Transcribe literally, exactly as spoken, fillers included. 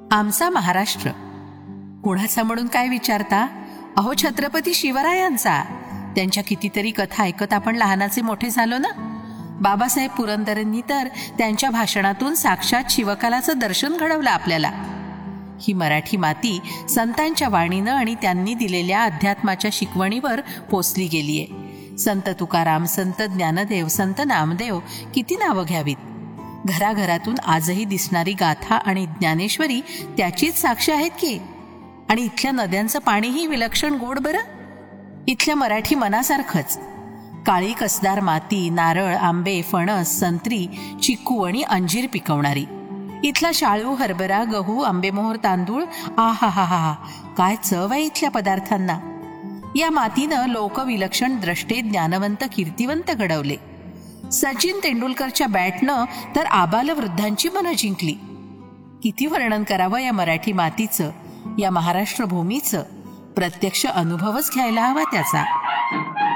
आमचा महाराष्ट्र कुणाचा म्हणून काय विचारता? अहो छत्रपती शिवरायांचा. त्यांच्या कितीतरी कथा ऐकत आपण लहानाचे मोठे झालो ना. बाबासाहेब पुरंदरेंनी तर त्यांच्या भाषणातून साक्षात शिवकालाचं दर्शन घडवलं आपल्याला. ही मराठी माती संतांच्या वाणीनं आणि त्यांनी दिलेल्या अध्यात्माच्या शिकवणीवर पोचली गेलीये. संत तुकाराम, संत ज्ञानदेव, संत नामदेव, किती नावं घ्यावीत. घराघरातून आजही दिसणारी गाथा आणि ज्ञानेश्वरी त्याचीच साक्ष आहेत की. आणि इथल्या नद्यांचं पाणीही विलक्षण गोड बरं. इथल्या मराठी मनासारखंच. काळी कसदार माती, नारळ, आंबे, फणस, संत्री, चिक्कू आणि अंजीर पिकवणारी. इथला शाळू, हरभरा, गहू, आंबेमोहर तांदूळ, आ हा हा हा काय चव आहे इथल्या पदार्थांना. या मातीनं लोक विलक्षण द्रष्टे, ज्ञानवंत, कीर्तिवंत घडवले. सचिन तेंडुलकरच्या बॅटनं तर आबाल वृद्धांची मनं जिंकली. किती वर्णन करावं या मराठी मातीचं, या महाराष्ट्र भूमीचं. प्रत्यक्ष अनुभवच घ्यायला हवा त्याचा.